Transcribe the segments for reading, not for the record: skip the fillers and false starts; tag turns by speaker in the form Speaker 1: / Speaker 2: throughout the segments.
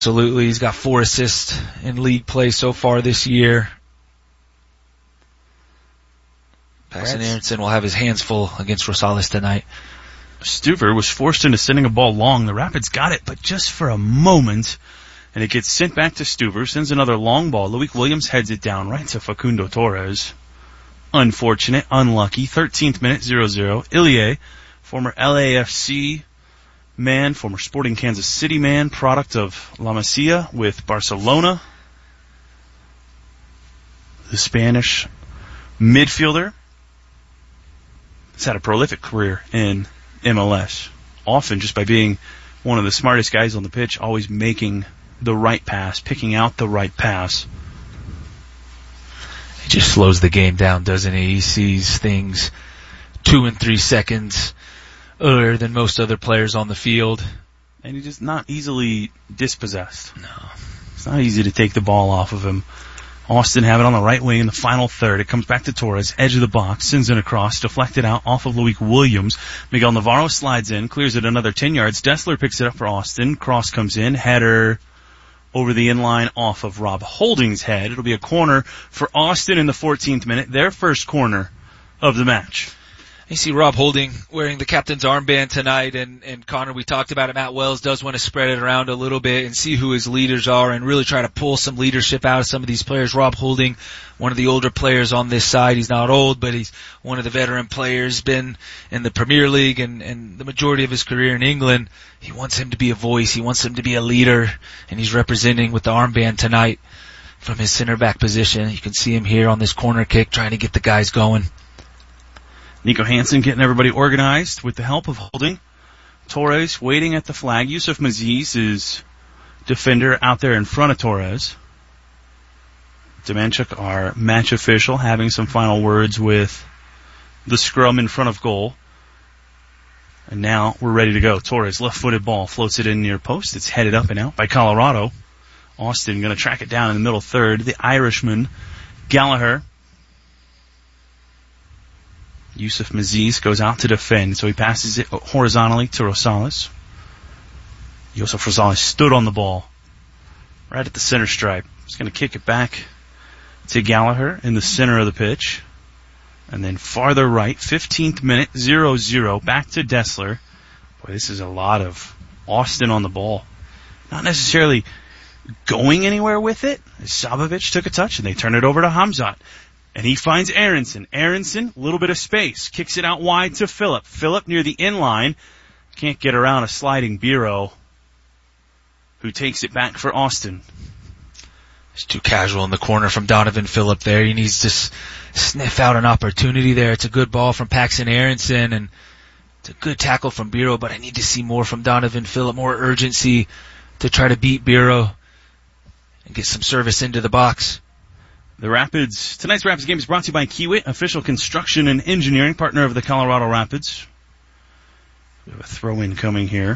Speaker 1: Absolutely. He's got 4 assists in league play so far this year. Paxton Aronson will have his hands full against Rosales tonight.
Speaker 2: Stuver was forced into sending a ball long. The Rapids got it, but just for a moment. And it gets sent back to Stuver, sends another long ball. Loic Williams heads it down right to Facundo Torres. Unfortunate, unlucky. 13th minute, 0-0. Ilie, former LAFC man, former Sporting Kansas City man, product of La Masia with Barcelona. The Spanish midfielder has had a prolific career in MLS, often just by being one of the smartest guys on the pitch, always making the right pass, picking out the right pass.
Speaker 1: He just slows the game down, doesn't he? He sees things 2 and 3 seconds earlier than most other players on the field.
Speaker 2: And he's just not easily dispossessed.
Speaker 1: No.
Speaker 2: It's not easy to take the ball off of him. Austin have it on the right wing in the final third. It comes back to Torres, edge of the box, sends it across, deflected out off of Loic Williams. Miguel Navarro slides in, clears it another 10 yards. Dessler picks it up for Austin. Cross comes in, header over the inline off of Rob Holding's head. It'll be a corner for Austin in the 14th minute, their first corner of the match.
Speaker 1: You see Rob Holding wearing the captain's armband tonight, and Connor, we talked about it, Matt Wells does want to spread it around a little bit and see who his leaders are and really try to pull some leadership out of some of these players. Rob Holding, one of the older players on this side. He's not old, but he's one of the veteran players, been in the Premier League and the majority of his career in England. He wants him to be a voice. He wants him to be a leader, and he's representing with the armband tonight from his center back position. You can see him here on this corner kick trying to get the guys going.
Speaker 2: Nico Hansen getting everybody organized with the help of Holding. Torres waiting at the flag. Yusuf Maziz is defender out there in front of Torres. Demanchuk, our match official, having some final words with the scrum in front of goal. And now we're ready to go. Torres, left-footed ball, floats it in near post. It's headed up and out by Colorado. Austin going to track it down in the middle third. The Irishman, Gallagher. Yusuf Maziz goes out to defend, so he passes it horizontally to Rosales. Josef Rosales stood on the ball right at the center stripe. He's going to kick it back to Gallagher in the center of the pitch. And then farther right, 15th minute, 0-0, back to Dessler. Boy, this is a lot of Austin on the ball. Not necessarily going anywhere with it. Sabovic took a touch, and they turn it over to Hamzat. And he finds Aronson. Aronson, a little bit of space. Kicks it out wide to Phillip. Phillip near the inline. Can't get around a sliding Biro, who takes it back for Austin.
Speaker 1: It's too casual in the corner from Donovan Phillip there. He needs to sniff out an opportunity there. It's a good ball from Paxton Aronson, and it's a good tackle from Biro, but I need to see more from Donovan Phillip, more urgency to try to beat Biro and get some service into the box.
Speaker 2: Tonight's Rapids game is brought to you by Kiewit, official construction and engineering partner of the Colorado Rapids. We have a throw-in coming here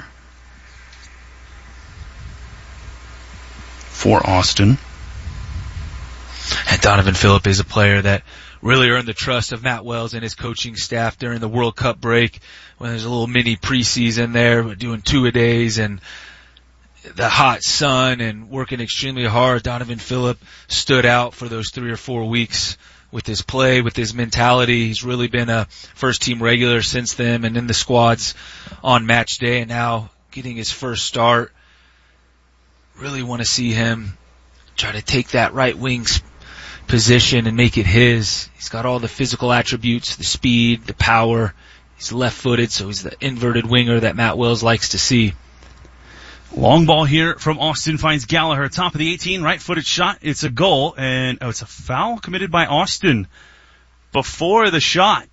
Speaker 2: for Austin.
Speaker 1: And Donovan Phillip is a player that really earned the trust of Matt Wells and his coaching staff during the World Cup break when there's a little mini preseason there, doing 2-a-days and the hot sun and working extremely hard. Donovan Phillip stood out for those 3 or 4 weeks with his play, with his mentality. He's really been a first-team regular since then and in the squads on match day, and now getting his first start. Really want to see him try to take that right wing position and make it his. He's got all the physical attributes, the speed, the power. He's left-footed, so he's the inverted winger that Matt Wells likes to see.
Speaker 2: Long ball here from Austin finds Gallagher, top of the 18, right-footed shot. It's a goal, and it's a foul committed by Austin before the shot.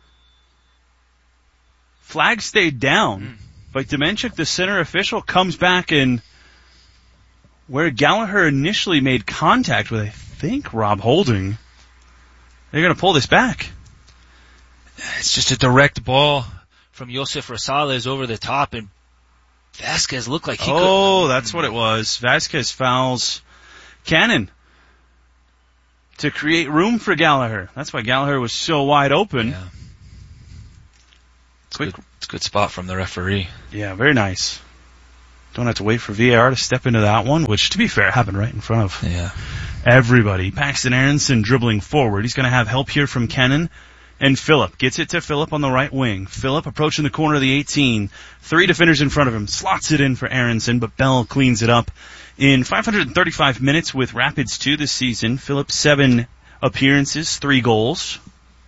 Speaker 2: Flag stayed down, but Demenchuk, the center official, comes back, and where Gallagher initially made contact with, I think, Rob Holding, they're going to pull this back.
Speaker 1: It's just a direct ball from Josef Rosales over the top, and Vasquez looked like he could.
Speaker 2: Oh, that's what it was. Vasquez fouls Cannon to create room for Gallagher. That's why Gallagher was so wide open.
Speaker 1: Yeah. It's a good spot from the referee.
Speaker 2: Yeah, very nice. Don't have to wait for VAR to step into that one, which, to be fair, happened right in front of everybody. Paxton Aronson dribbling forward. He's going to have help here from Kennan and Phillip. Gets it to Phillip on the right wing. Phillip approaching the corner of the 18. 3 defenders in front of him. Slots it in for Aronson, but Bell cleans it up. In 535 minutes with Rapids 2 this season, Phillip 7 appearances, 3 goals.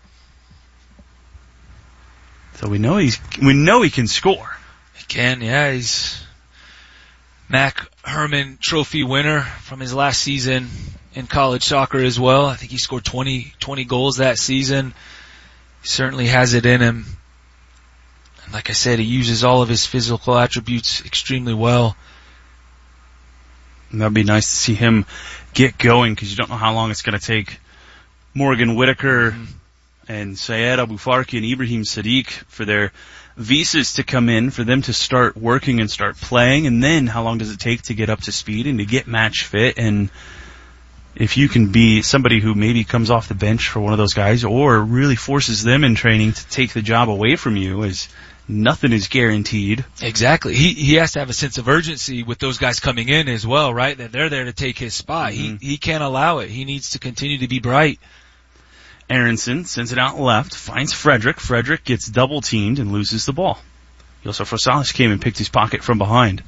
Speaker 2: So we know he can score.
Speaker 1: He can, yeah. He's Mac Herman Trophy winner from his last season in college soccer as well. I think he scored 20 goals that season. He certainly has it in him. And like I said, he uses all of his physical attributes extremely well.
Speaker 2: And that'd be nice to see him get going, because you don't know how long it's going to take Morgan Whitaker and Syed Abufarki and Ibrahim Sadiq for their visas to come in, for them to start working and start playing, and then how long does it take to get up to speed and to get match fit. And if you can be somebody who maybe comes off the bench for one of those guys, or really forces them in training to take the job away from you, as nothing is guaranteed.
Speaker 1: Exactly. He has to have a sense of urgency with those guys coming in as well, right? That they're there to take his spot. He can't allow it. He needs to continue to be bright.
Speaker 2: Aronson sends it out left, finds Frederick. Frederick gets double-teamed and loses the ball. Yosef Rosales came and picked his pocket from behind.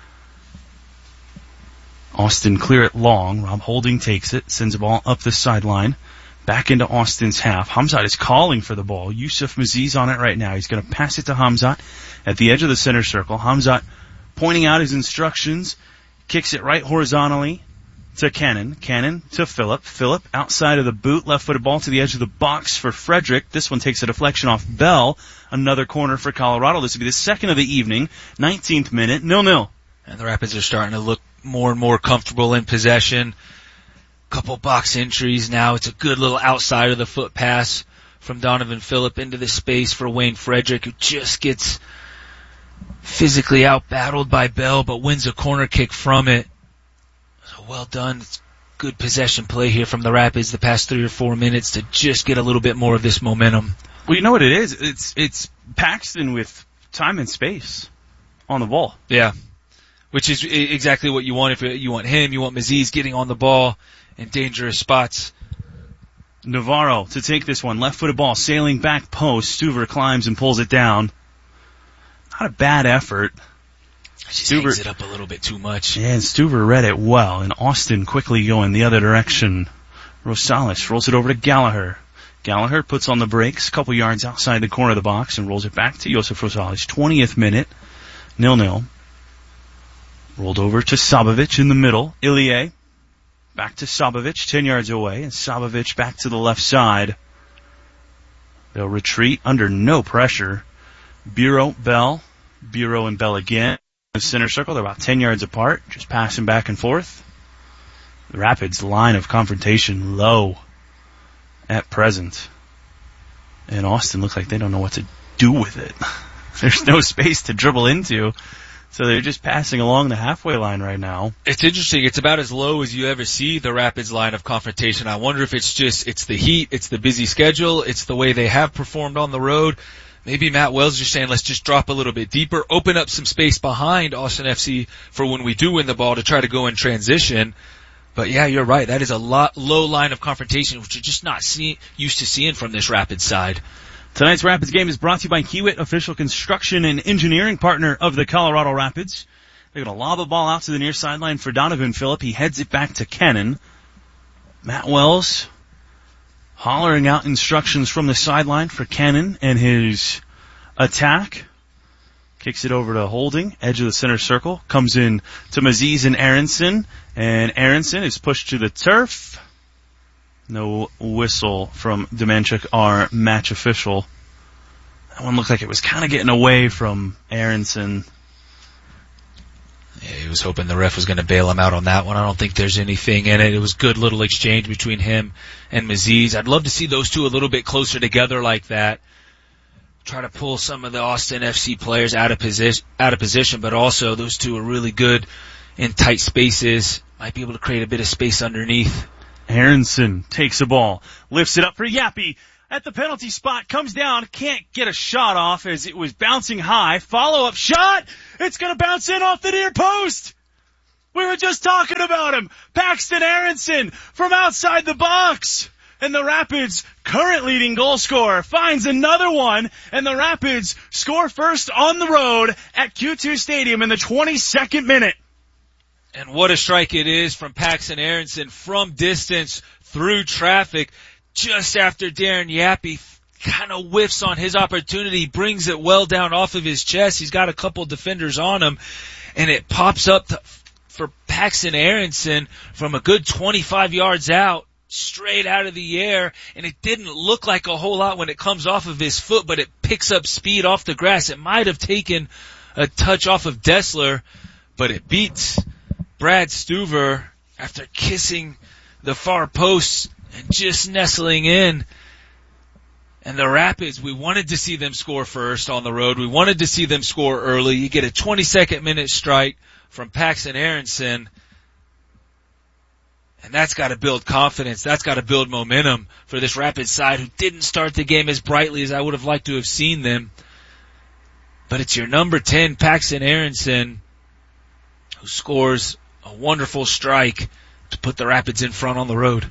Speaker 2: Austin clear it long. Rob Holding takes it, sends the ball up the sideline, back into Austin's half. Hamzat is calling for the ball. Yusuf Maziz on it right now. He's going to pass it to Hamzat at the edge of the center circle. Hamzat pointing out his instructions, kicks it right horizontally to Cannon. Cannon to Phillip. Phillip outside of the boot, left-footed ball to the edge of the box for Frederick. This one takes a deflection off Bell. Another corner for Colorado. This will be the second of the evening. 19th minute, 0-0.
Speaker 1: And the Rapids are starting to look more and more comfortable in possession. Couple box entries now. It's a good little outside of the foot pass from Donovan Phillip into the space for Wayne Frederick, who just gets physically out-battled by Bell, but wins a corner kick from it. So well done. It's good possession play here from the Rapids the past 3 or 4 minutes to just get a little bit more of this momentum.
Speaker 2: Well, you know what it is? It's Paxton with time and space on the ball.
Speaker 1: Yeah. Which is exactly what you want. If you want him, you want Maziz getting on the ball in dangerous spots.
Speaker 2: Navarro to take this one. Left-footed ball, sailing back post. Stuver climbs and pulls it down. Not a bad effort.
Speaker 1: Just hangs it up a little bit too much.
Speaker 2: Yeah, and Stuver read it well. And Austin quickly going the other direction. Rosales rolls it over to Gallagher. Gallagher puts on the brakes a couple yards outside the corner of the box and rolls it back to Yosef Rosales. 20th minute, 0-0. Rolled over to Sabovic in the middle. Ilie back to Sabovic, 10 yards away, and Sabovic back to the left side. They'll retreat under no pressure. Bureau, Bell, Bureau and Bell again. In the center circle, they're about 10 yards apart, just passing back and forth. The Rapids' line of confrontation low at present. And Austin looks like they don't know what to do with it. There's no space to dribble into. So they're just passing along the halfway line right now.
Speaker 1: It's interesting. It's about as low as you ever see the Rapids line of confrontation. I wonder if it's the heat, it's the busy schedule, it's the way they have performed on the road. Maybe Matt Wells is saying, let's just drop a little bit deeper, open up some space behind Austin FC for when we do win the ball to try to go in transition. But yeah, you're right. That is a low line of confrontation, which you're just not used to seeing from this Rapids side.
Speaker 2: Tonight's Rapids game is brought to you by Kiewit, official construction and engineering partner of the Colorado Rapids. They're going to lob the ball out to the near sideline for Donovan Phillip. He heads it back to Kennan. Matt Wells hollering out instructions from the sideline for Kennan and his attack. Kicks it over to Holding, edge of the center circle. Comes in to Maziz and Aronson. And Aronson is pushed to the turf. No whistle from Demanchuk, our match official. That one looked like it was kind of getting away from Aronson.
Speaker 1: Yeah, he was hoping the ref was going to bail him out on that one. I don't think there's anything in it. It was a good little exchange between him and Maziz. I'd love to see those two a little bit closer together like that. Try to pull some of the Austin FC players out of position, but also those two are really good in tight spaces. Might be able to create a bit of space underneath.
Speaker 2: Aronson takes the ball, lifts it up for Yappy, at the penalty spot, comes down, can't get a shot off as it was bouncing high. Follow-up shot. It's going to bounce in off the near post. We were just talking about him. Paxton Aronson from outside the box. And the Rapids' current leading goal scorer finds another one, and the Rapids score first on the road at Q2 Stadium in the 22nd minute.
Speaker 1: And what a strike it is from Paxton Aronson from distance through traffic just after Darren Yappy kind of whiffs on his opportunity, brings it well down off of his chest. He's got a couple defenders on him, and it pops up for Paxton Aronson from a good 25 yards out, straight out of the air, and it didn't look like a whole lot when it comes off of his foot, but it picks up speed off the grass. It might have taken a touch off of Dessler, but it beats Brad Stuver after kissing the far post and just nestling in. And the Rapids, we wanted to see them score first on the road. We wanted to see them score early. You get a 22nd minute strike from Paxton Aronson, and that's got to build confidence. That's got to build momentum for this Rapids side who didn't start the game as brightly as I would have liked to have seen them. But it's your number 10, Paxton Aronson, who scores a wonderful strike to put the Rapids in front on the road.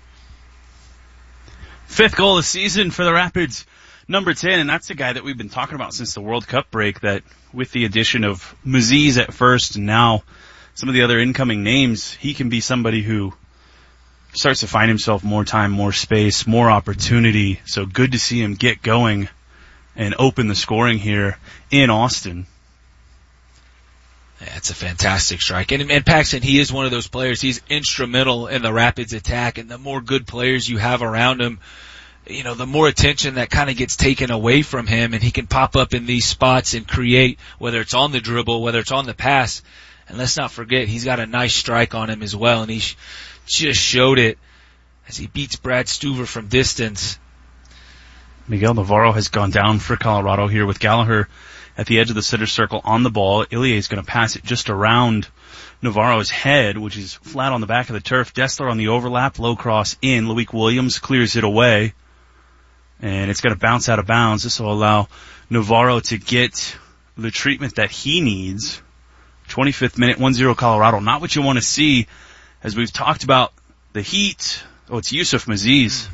Speaker 2: 5th goal of the season for the Rapids, number 10, and that's the guy that we've been talking about since the World Cup break, that with the addition of Maziz at first and now some of the other incoming names, he can be somebody who starts to find himself more time, more space, more opportunity. So good to see him get going and open the scoring here in Austin.
Speaker 1: Yeah, it's a fantastic strike. And Paxton, he is one of those players. He's instrumental in the Rapids attack, and the more good players you have around him, you know, the more attention that kind of gets taken away from him, and he can pop up in these spots and create, whether it's on the dribble, whether it's on the pass. And let's not forget, he's got a nice strike on him as well, and he just showed it as he beats Brad Stuver from distance.
Speaker 2: Miguel Navarro has gone down for Colorado here with Gallagher at the edge of the center circle on the ball. Ilie is going to pass it just around Navarro's head, which is flat on the back of the turf. Dessler on the overlap, low cross in. Loic Williams clears it away, and it's going to bounce out of bounds. This will allow Navarro to get the treatment that he needs. 25th minute, 1-0 Colorado. Not what you want to see, as we've talked about the heat. Oh, it's Yusuf Maziz.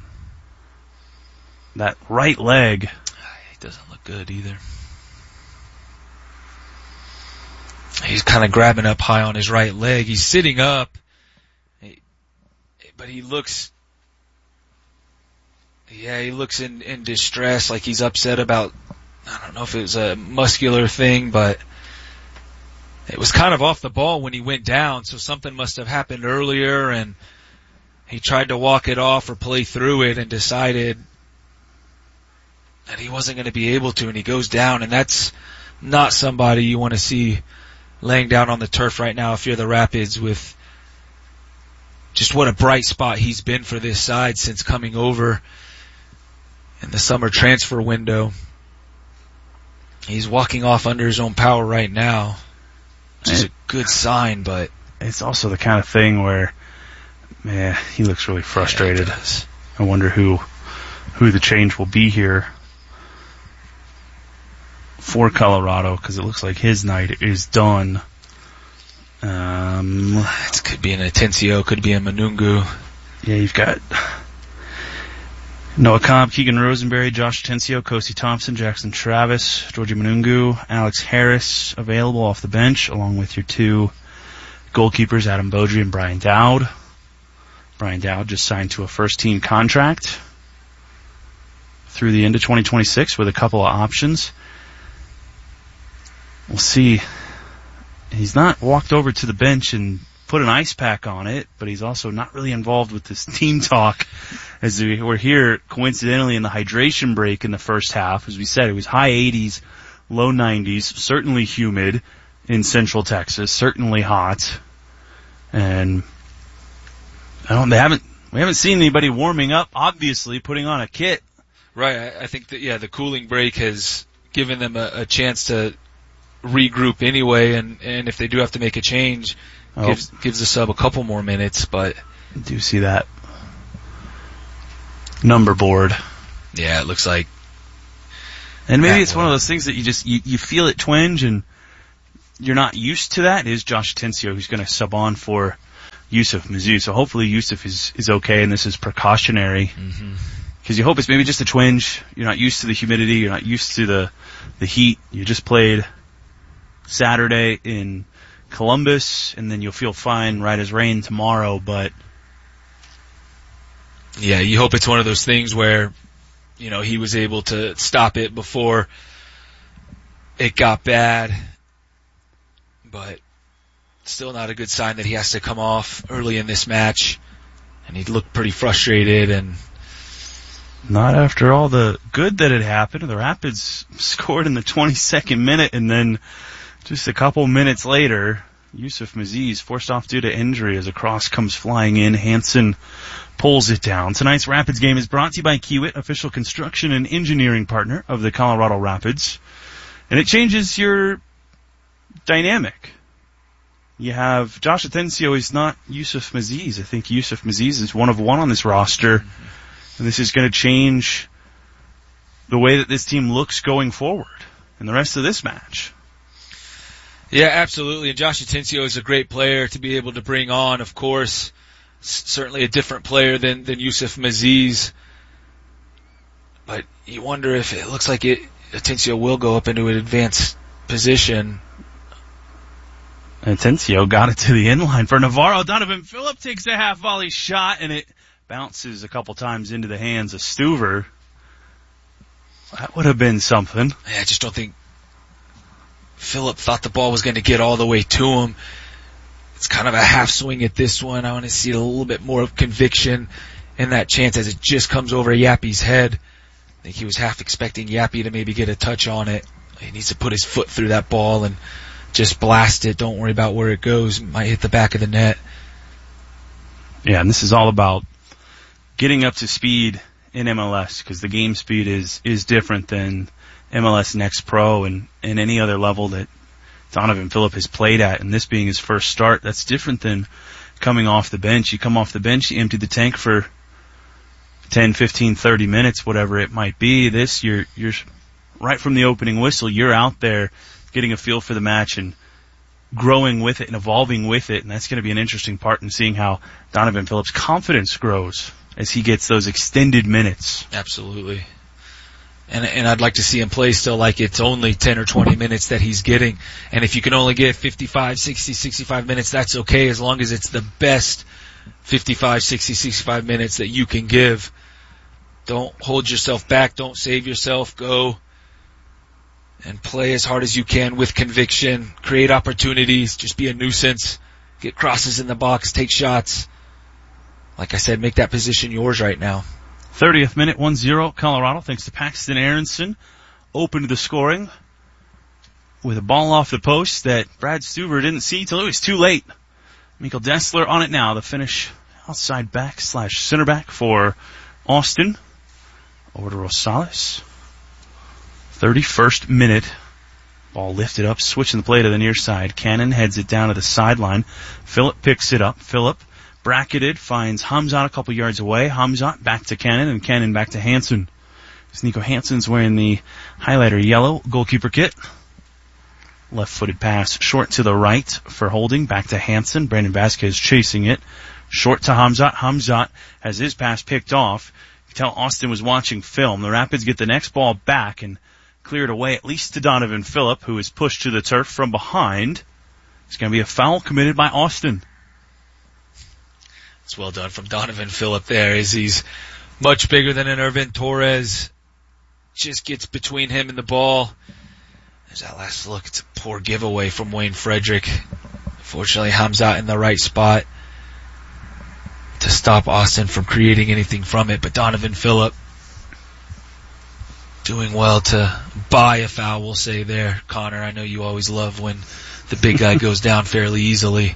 Speaker 2: That right leg.
Speaker 1: He doesn't look good either. He's kind of grabbing up high on his right leg. He's sitting up, but he looks in distress, like he's upset about, I don't know if it was a muscular thing, but it was kind of off the ball when he went down, so something must have happened earlier, and he tried to walk it off or play through it and decided that he wasn't going to be able to, and he goes down, and that's not somebody you want to see laying down on the turf right now if you're the Rapids, with just what a bright spot he's been for this side since coming over in the summer transfer window. He's walking off under his own power right now, which is a good sign, but
Speaker 2: it's also the kind of thing where, man, he looks really frustrated.
Speaker 1: Yeah,
Speaker 2: I wonder who the change will be here for Colorado, because it looks like his night is done.
Speaker 1: It could be an Atencio, could be a Manungu.
Speaker 2: Yeah, you've got Noah Cobb, Keegan Rosenberry, Josh Atencio, Kosi Thompson, Jackson Travis, Georgie Manungu, Alex Harris available off the bench, along with your two goalkeepers, Adam Beaudry and Brian Dowd. Brian Dowd just signed to a first-team contract through the end of 2026 with a couple of options. We'll see. He's not walked over to the bench and put an ice pack on it, but he's also not really involved with this team talk, as we're here coincidentally in the hydration break in the first half. As we said, it was high 80s, low 90s, certainly humid in central Texas, certainly hot. And we haven't seen anybody warming up, obviously, putting on a kit.
Speaker 1: Right. I think that, the cooling break has given them a chance to regroup anyway, and if they do have to make a change, gives the sub a couple more minutes. But
Speaker 2: I do see that number board
Speaker 1: Yeah, it looks like.
Speaker 2: And maybe it's one of those things that you feel it twinge and you're not used to that. It is Josh Atencio who's going to sub on for Yusuf Mazou. So hopefully Yusuf is okay and this is precautionary. Because you hope it's maybe just a twinge. You're not used to the humidity. You're not used to the heat. You just played Saturday in Columbus, and then you'll feel fine right as rain tomorrow. But
Speaker 1: yeah, you hope it's one of those things where, he was able to stop it before it got bad. But still not a good sign that he has to come off early in this match. And he looked pretty frustrated and...
Speaker 2: Not after all the good that had happened. The Rapids scored in the 22nd minute, and then just a couple minutes later, Yusuf Mazou forced off due to injury as a cross comes flying in. Hansen pulls it down. Tonight's Rapids game is brought to you by Kiewit, official construction and engineering partner of the Colorado Rapids. And it changes your dynamic. You have Josh Atencio is not Yusuf Mazou. I think Yusuf Mazou is one of one on this roster. And this is going to change the way that this team looks going forward in the rest of this match.
Speaker 1: Yeah, absolutely. And Josh Atencio is a great player to be able to bring on, of course. Certainly a different player than Yusuf Mazou. But you wonder if it looks like Atencio will go up into an advanced position.
Speaker 2: Atencio got it to the inline for Navarro. Donovan Phillip takes a half volley shot, and it bounces a couple times into the hands of Stuver. That would have been something.
Speaker 1: I just don't think Phillip thought the ball was going to get all the way to him. It's kind of a half swing at this one. I want to see a little bit more of conviction in that chance as it just comes over Yappy's head. I think he was half expecting Yappy to maybe get a touch on it. He needs to put his foot through that ball and just blast it. Don't worry about where it goes. It might hit the back of the net.
Speaker 2: Yeah, and this is all about getting up to speed in MLS because the game speed is different than MLS Next Pro and any other level that Donovan Phillip has played at. And this being his first start, that's different than coming off the bench. You come off the bench, you empty the tank for 10, 15, 30 minutes, whatever it might be. This, you're right from the opening whistle, you're out there getting a feel for the match and growing with it and evolving with it. And that's going to be an interesting part in seeing how Donovan Phillip's confidence grows as he gets those extended minutes.
Speaker 1: Absolutely. And I'd like to see him play still like it's only 10 or 20 minutes that he's getting. And if you can only get 55, 60, 65 minutes, that's okay as long as it's the best 55, 60, 65 minutes that you can give. Don't hold yourself back. Don't save yourself. Go and play as hard as you can with conviction. Create opportunities. Just be a nuisance. Get crosses in the box. Take shots. Like I said, make that position yours right now.
Speaker 2: 30th minute, 1-0 Colorado, thanks to Paxton Aronson. Opened the scoring with a ball off the post that Brad Stuver didn't see till it was too late. Mikkel Dessler on it now, the finish outside back / center back for Austin. Over to Rosales. 31st minute. Ball lifted up, switching the play to the near side. Cannon heads it down to the sideline. Phillip picks it up. Phillip bracketed, finds Hamzat a couple yards away. Hamzat back to Cannon, and Cannon back to Hansen. Nico Hansen's wearing the highlighter yellow goalkeeper kit. Left-footed pass short to the right for Holding. Back to Hansen. Brandon Vasquez chasing it. Short to Hamzat. Hamzat has his pass picked off. You can tell Austin was watching film. The Rapids get the next ball back and clear it away, at least to Donovan Phillip, who is pushed to the turf from behind. It's going to be a foul committed by Austin.
Speaker 1: It's well done from Donovan Phillip there, as he's much bigger than an Ervin Torres. Just gets between him and the ball. There's that last look. It's a poor giveaway from Wayne Frederick. Fortunately, Hamzat in the right spot to stop Austin from creating anything from it. But Donovan Phillip doing well to buy a foul, we'll say there. Connor, I know you always love when the big guy goes down fairly easily.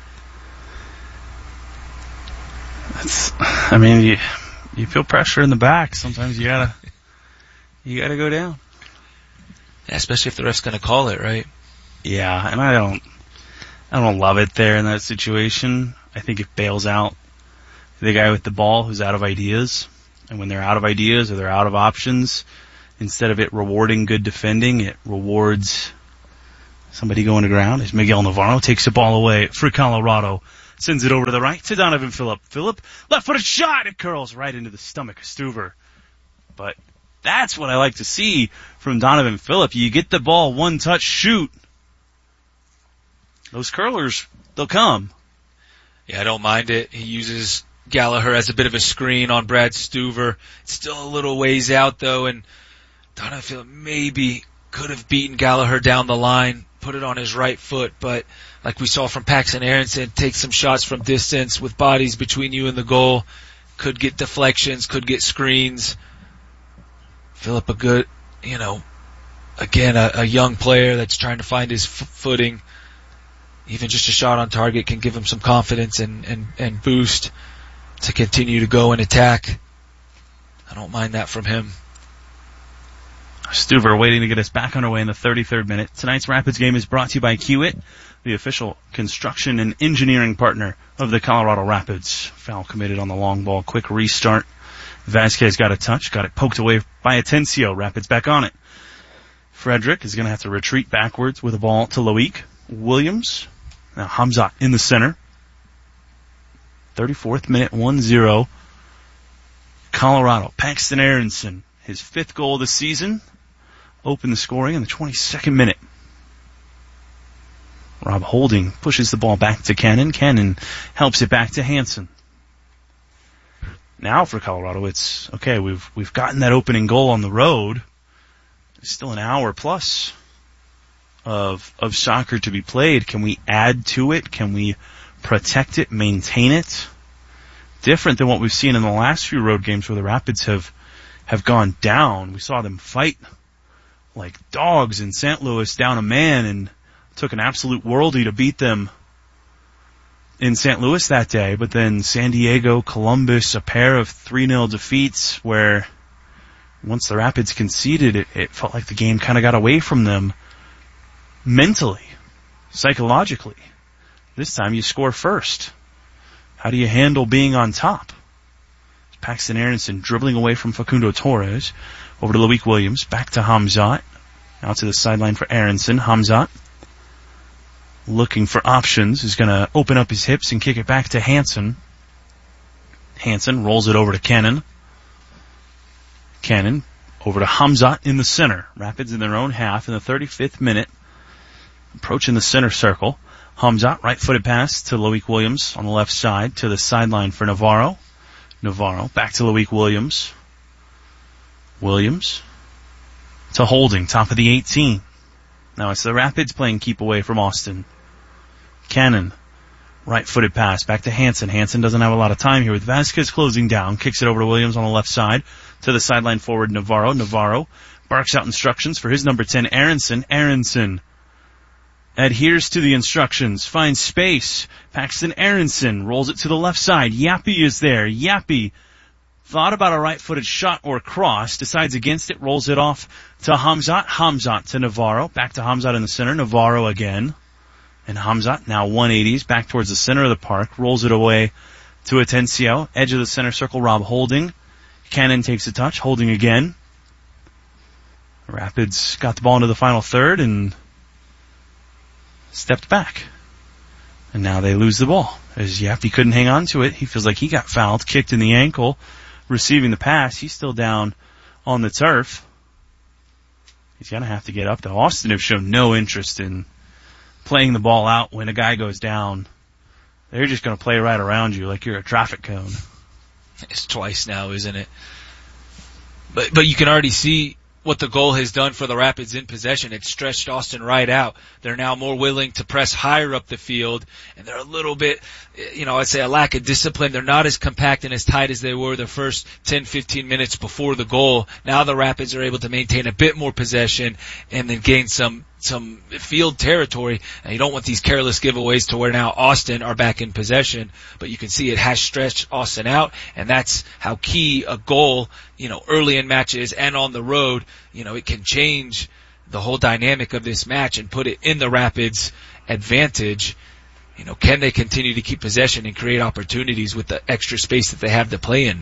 Speaker 2: You feel pressure in the back. Sometimes you gotta go down.
Speaker 1: Yeah, especially if the ref's gonna call it, right?
Speaker 2: Yeah, and I don't love it there in that situation. I think it bails out the guy with the ball who's out of ideas. And when they're out of ideas or they're out of options, instead of it rewarding good defending, it rewards somebody going to ground. As Miguel Navarro takes the ball away for Colorado. Sends it over to the right to Donovan Phillip. Phillip, left-footed shot. It curls right into the stomach of Stuver. But that's what I like to see from Donovan Phillip. You get the ball, one touch, shoot. Those curlers, they'll come.
Speaker 1: Yeah, I don't mind it. He uses Gallagher as a bit of a screen on Brad Stuver. It's still a little ways out, though, and Donovan Phillip maybe could have beaten Gallagher down the line, put it on his right foot, but like we saw from Paxton Aronson, take some shots from distance with bodies between you and the goal. Could get deflections, could get screens. Phillip a good, again, a young player that's trying to find his footing. Even just a shot on target can give him some confidence and boost to continue to go and attack. I don't mind that from him.
Speaker 2: Stuver waiting to get us back underway in the 33rd minute. Tonight's Rapids game is brought to you by Kiewit, the official construction and engineering partner of the Colorado Rapids. Foul committed on the long ball. Quick restart. Vasquez got a touch, got it poked away by Atencio. Rapids back on it. Frederick is going to have to retreat backwards with the ball to Loic Williams. Now Hamzat in the center. 34th minute, 1-0. Colorado. Paxton Aronson, his 5th goal of the season. Opened the scoring in the 22nd minute. Rob Holding pushes the ball back to Cannon. Cannon helps it back to Hansen. Now for Colorado, it's okay. We've gotten that opening goal on the road. There's still an hour plus of soccer to be played. Can we add to it? Can we protect it, maintain it? Different than what we've seen in the last few road games where the Rapids have gone down. We saw them fight like dogs in St. Louis, down a man, and took an absolute worldie to beat them in St. Louis that day. But then San Diego, Columbus, a pair of 3-0 defeats where once the Rapids conceded, it felt like the game kind of got away from them mentally, psychologically. This time you score first. How do you handle being on top? Paxton Aronson dribbling away from Facundo Torres. Over to Loic Williams. Back to Hamzat. Out to the sideline for Aronson. Hamzat looking for options. Is going to open up his hips and kick it back to Hansen. Hansen rolls it over to Cannon. Cannon over to Hamzat in the center. Rapids in their own half in the 35th minute. Approaching the center circle. Hamzat, right-footed pass to Loic Williams on the left side to the sideline for Navarro. Navarro back to Loic Williams. Williams to Holding, top of the 18. Now it's the Rapids playing keep away from Austin. Cannon, right-footed pass back to Hansen. Hansen doesn't have a lot of time here with Vasquez closing down. Kicks it over to Williams on the left side to the sideline forward Navarro. Navarro barks out instructions for his number 10, Aronson. Aronson adheres to the instructions, finds space. Paxton Aronson rolls it to the left side. Yappy is there. Yappy thought about a right-footed shot or cross, decides against it, rolls it off to Hamzat. Hamzat to Navarro. Back to Hamzat in the center. Navarro again. And Hamzat now 180s back towards the center of the park. Rolls it away to Atencio. Edge of the center circle, Rob Holding. Cannon takes a touch. Holding again. Rapids got the ball into the final third and stepped back. And now they lose the ball. As Yappy couldn't hang on to it, he feels like he got fouled, kicked in the ankle, receiving the pass. He's still down on the turf. He's going to have to get up, though. Austin have shown no interest in playing the ball out when a guy goes down. They're just going to play right around you like you're a traffic cone.
Speaker 1: It's twice now, isn't it? But you can already see what the goal has done for the Rapids in possession. It's stretched Austin right out. They're now more willing to press higher up the field, and they're a little bit, I'd say a lack of discipline. They're not as compact and as tight as they were the first 10, 15 minutes before the goal. Now the Rapids are able to maintain a bit more possession and then gain some field territory. And you don't want these careless giveaways to where now Austin are back in possession, but you can see it has stretched Austin out, and that's how key a goal, early in matches and on the road, it can change the whole dynamic of this match and put it in the Rapids' advantage. Can they continue to keep possession and create opportunities with the extra space that they have to play in now?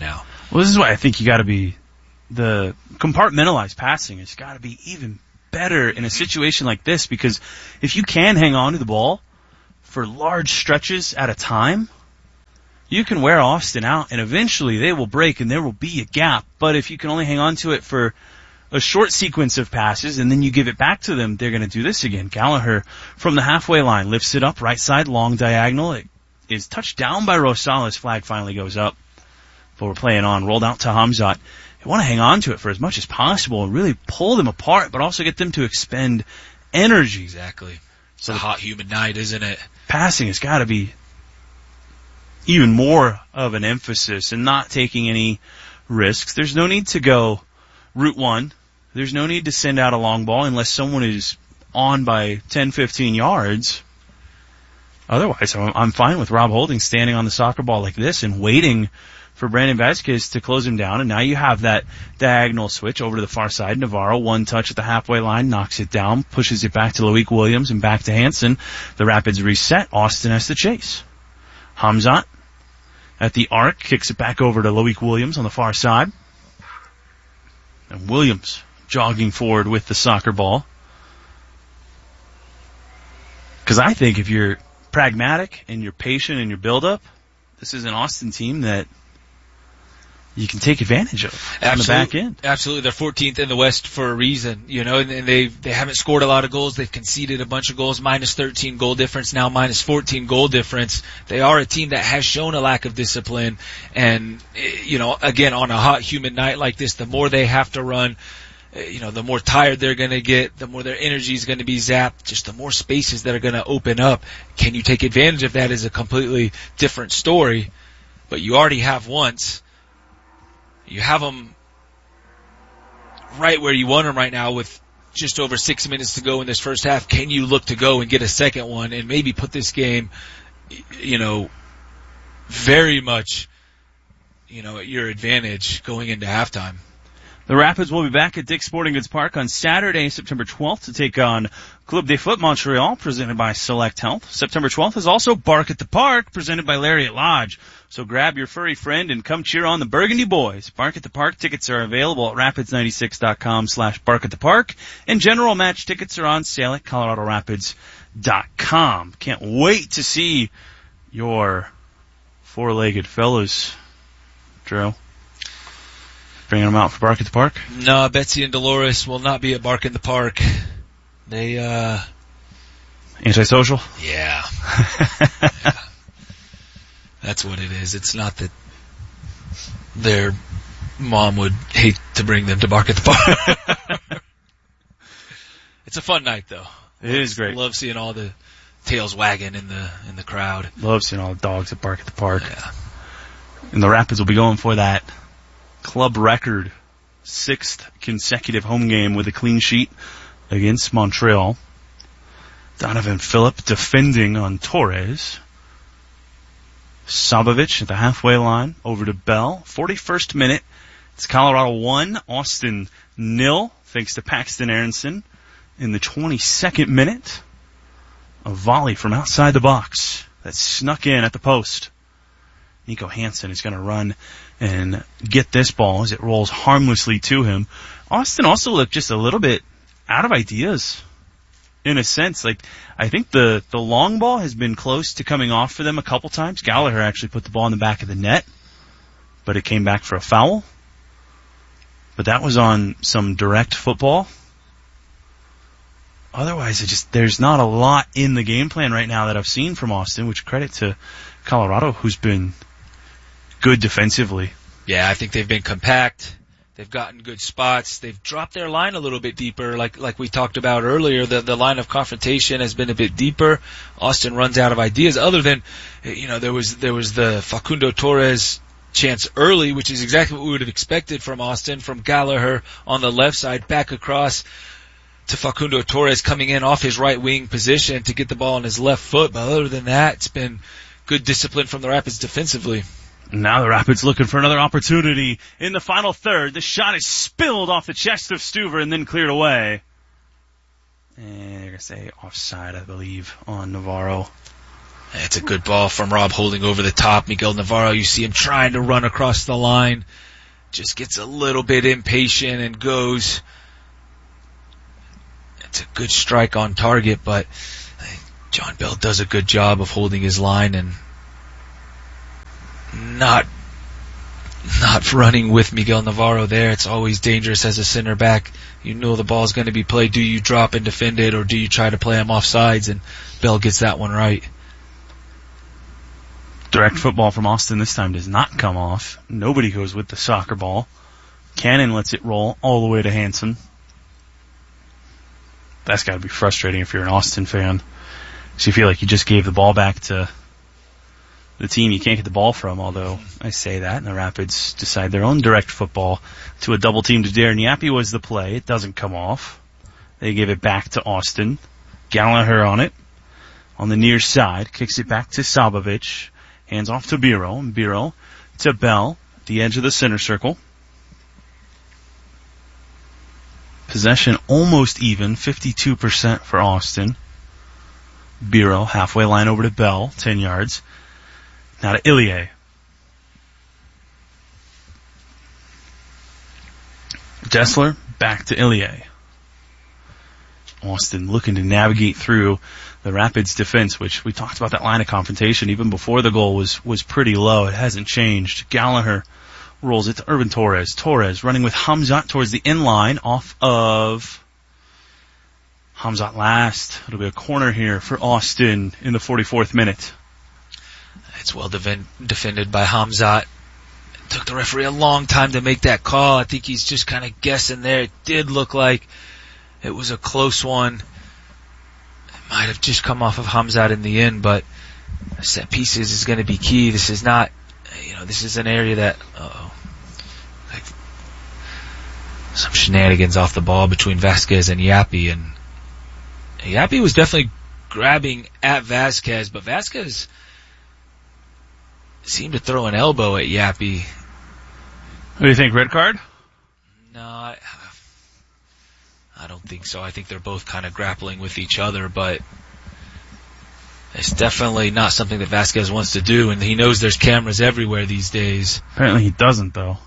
Speaker 2: Well, this is why I think you got to be the compartmentalized passing has got to be even better in a situation like this, because if you can hang on to the ball for large stretches at a time, you can wear Austin out, and eventually they will break and there will be a gap. But if you can only hang on to it for a short sequence of passes and then you give it back to them, they're going to do this again. Gallagher from the halfway line lifts it up, right side, long diagonal. It is touched down by Rosales. Flag finally goes up. But we're playing on. Rolled out to Hamzat. You want to hang on to it for as much as possible and really pull them apart, but also get them to expend energy.
Speaker 1: Exactly. It's a hot, humid night, isn't it?
Speaker 2: Passing has got to be even more of an emphasis and not taking any risks. There's no need to go route one. There's no need to send out a long ball unless someone is on by 10, 15 yards. Otherwise, I'm fine with Rob Holding standing on the soccer ball like this and waiting for Brandon Vasquez to close him down. And now you have that diagonal switch over to the far side. Navarro, one touch at the halfway line, knocks it down, pushes it back to Loic Williams and back to Hansen. The Rapids reset. Austin has to chase. Hamzat at the arc, kicks it back over to Loic Williams on the far side. And Williams jogging forward with the soccer ball. Because I think if you're pragmatic and you're patient in your build-up, this is an Austin team that you can take advantage of on the back end.
Speaker 1: Absolutely. They're 14th in the West for a reason, and they haven't scored a lot of goals. They've conceded a bunch of goals, minus 13 goal difference, now minus 14 goal difference. They are a team that has shown a lack of discipline. And, again, on a hot, humid night like this, the more they have to run, the more tired they're going to get, the more their energy is going to be zapped, just the more spaces that are going to open up. Can you take advantage of that is a completely different story, but you already have once. You have them right where you want them right now with just over 6 minutes to go in this first half. Can you look to go and get a second one and maybe put this game, very much, at your advantage going into halftime?
Speaker 2: The Rapids will be back at Dick's Sporting Goods Park on Saturday, September 12th to take on Club de Foot Montreal, presented by Select Health. September 12th is also Bark at the Park, presented by Lariat Lodge. So grab your furry friend and come cheer on the Burgundy Boys. Bark at the Park tickets are available at rapids96.com/Bark at the Park, and general match tickets are on sale at coloradorapids.com. Can't wait to see your four-legged fellas, Drew. Bringing them out for Bark at the Park?
Speaker 1: No, Betsy and Dolores will not be at Bark in the Park. They,
Speaker 2: Antisocial?
Speaker 1: Yeah. That's what it is. It's not that their mom would hate to bring them to Bark at the Park. It's a fun night, though.
Speaker 2: It is great.
Speaker 1: Love seeing all the tails wagging in the crowd.
Speaker 2: Love seeing all the dogs at Bark at the Park.
Speaker 1: Yeah.
Speaker 2: And the Rapids will be going for that club record 6th consecutive home game with a clean sheet against Montreal. Donovan Phillip defending on Torres. Sabovic at the halfway line over to Bell. 41st minute. It's Colorado 1, Austin 0, thanks to Paxton Aronson. In the 22nd minute, a volley from outside the box that snuck in at the post. Nico Hansen is going to run and get this ball as it rolls harmlessly to him. Austin also looked just a little bit out of ideas in a sense. Like, I think the long ball has been close to coming off for them a couple times. Gallagher actually put the ball in the back of the net, but it came back for a foul. But that was on some direct football. Otherwise, there's not a lot in the game plan right now that I've seen from Austin, which credit to Colorado, who's been good defensively.
Speaker 1: Yeah, I think they've been compact. They've gotten good spots. They've dropped their line a little bit deeper, like we talked about earlier. The line of confrontation has been a bit deeper. Austin runs out of ideas. Other than, there was the Facundo Torres chance early, which is exactly what we would have expected from Austin, from Gallagher on the left side, back across to Facundo Torres coming in off his right wing position to get the ball on his left foot. But other than that, it's been good discipline from the Rapids defensively.
Speaker 2: Now the Rapids looking for another opportunity in the final third. The shot is spilled off the chest of Stuver and then cleared away. And they're going to say offside, I believe, on Navarro.
Speaker 1: It's a good ball from Rob Holding over the top. Miguel Navarro, you see him trying to run across the line. just gets a little bit impatient and goes. It's a good strike on target, but John Bell does a good job of holding his line and not running with Miguel Navarro there. It's always dangerous as a center back. You know the ball's going to be played. Do you drop and defend it, or do you try to play him off sides? And Bell gets that one right.
Speaker 2: Direct football from Austin this time does not come off. Nobody goes with the soccer ball. Cannon lets it roll all the way to Hansen. That's got to be frustrating if you're an Austin fan. So you feel like you just gave the ball back to the team you can't get the ball from, although I say that, and the Rapids decide their own direct football to a double team to Darren Yappy was the play. It doesn't come off. They give it back to Austin. Gallagher on it. On the near side, kicks it back to Sabovic. Hands off to Biro, and Biro to Bell, at the edge of the center circle. Possession almost even, 52% for Austin. Biro, halfway line over to Bell, 10 yards. Now to Ilie. Dessler, back to Ilie. Austin looking to navigate through the Rapids defense, which we talked about that line of confrontation even before the goal was pretty low. It hasn't changed. Gallagher rolls it to Urban Torres. Torres running with Hamzat towards the end line off of Hamzat last. It'll be a corner here for Austin in the 44th minute.
Speaker 1: It's well defended by Hamzat. It took the referee a long time to make that call. I think he's just kind of guessing there. It did look like it was a close one. It might have just come off of Hamzat in the end, but set pieces is going to be key. This is not, this is an area that, like some shenanigans off the ball between Vasquez and Yappy, and Yappy was definitely grabbing at Vasquez, but Vasquez seemed to throw an elbow at Yappy.
Speaker 2: What do you think, red card?
Speaker 1: No, I don't think so. I think they're both kind of grappling with each other, but it's definitely not something that Vasquez wants to do, and he knows there's cameras everywhere these days.
Speaker 2: Apparently he doesn't, though.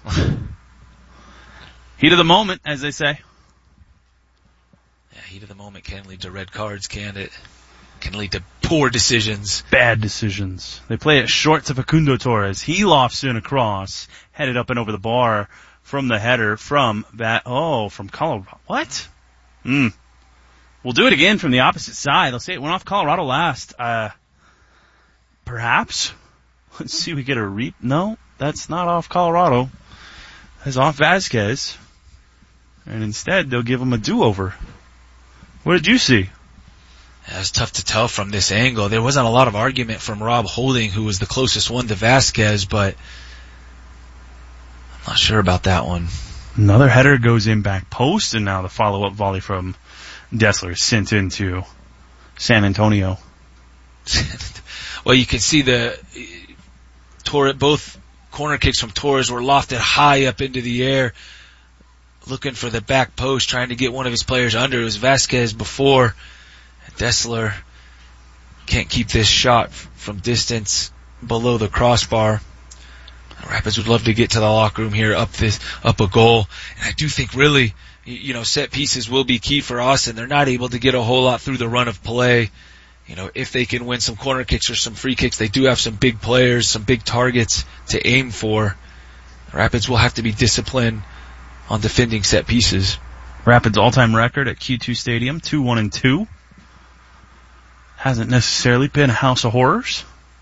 Speaker 2: Heat of the moment, as they say.
Speaker 1: Yeah, heat of the moment can lead to red cards, can't it? Can lead to poor decisions.
Speaker 2: Bad decisions. They play it short to Facundo Torres. He lofts in across, headed up and over the bar from the header from from Colorado. What? We'll do it again from the opposite side. They'll say it went off Colorado last. Perhaps. Let's see, we get a No, that's not off Colorado. That's off Vasquez. And instead, they'll give him a do-over. What did you see?
Speaker 1: It was tough to tell from this angle. There wasn't a lot of argument from Rob Holding, who was the closest one to Vasquez, but I'm not sure about that one.
Speaker 2: Another header goes in back post, and now the follow-up volley from Dessler is sent into San Antonio.
Speaker 1: Well, you can see both corner kicks from Torres were lofted high up into the air, looking for the back post, trying to get one of his players under. It was Vasquez before. Dessler can't keep this shot from distance below the crossbar. Rapids would love to get to the locker room here, up a goal. And I do think really, set pieces will be key for Austin. They're not able to get a whole lot through the run of play. If they can win some corner kicks or some free kicks, they do have some big players, some big targets to aim for. Rapids will have to be disciplined on defending set pieces.
Speaker 2: Rapids all-time record at Q2 Stadium, 2-1-2. Hasn't necessarily been a house of horrors,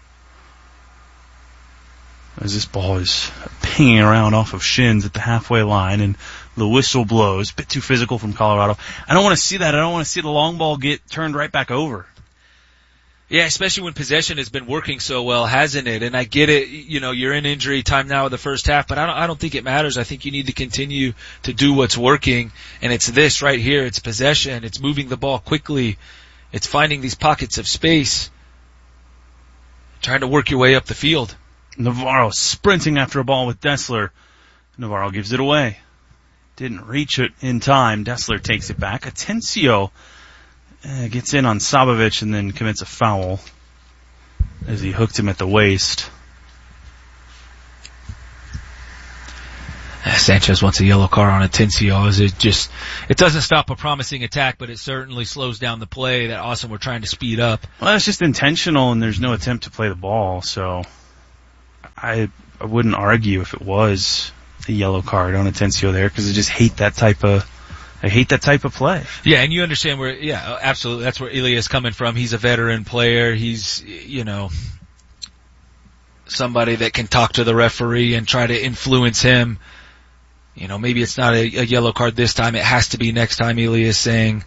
Speaker 2: as this ball is pinging around off of shins at the halfway line, and the whistle blows. A bit too physical from Colorado. I don't want to see that. I don't want to see the long ball get turned right back over.
Speaker 1: Yeah, especially when possession has been working so well, hasn't it? And I get it, you're in injury time now in the first half, but I don't think it matters. I think you need to continue to do what's working, and it's this right here. It's possession. It's moving the ball quickly. It's finding these pockets of space, trying to work your way up the field.
Speaker 2: Navarro sprinting after a ball with Dessler. Navarro gives it away. Didn't reach it in time. Dessler takes it back. Atencio gets in on Sabovic and then commits a foul as he hooked him at the waist.
Speaker 1: Sanchez wants a yellow card on Atencio. It doesn't stop a promising attack, but it certainly slows down the play that Austin were trying to speed up.
Speaker 2: Well, it's just intentional, and there's no attempt to play the ball, so I wouldn't argue if it was a yellow card on Atencio there, because I just hate that type of play.
Speaker 1: Yeah, and you understand where, yeah, absolutely. That's where Elia's coming from. He's a veteran player. He's, somebody that can talk to the referee and try to influence him. Maybe it's not a yellow card this time. It has to be next time, Elia is saying.